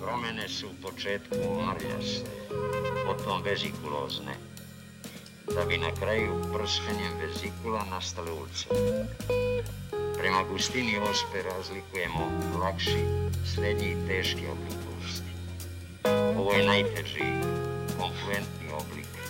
Promene su u početku mrljaste, potom vezikulozne, da bi na kraju prskanjem vezikula nastale ulcere. Prema gustini ospe razlikujemo lakši, srednji i teški oblik bolesti. Ovo je najteži, konfluentni oblik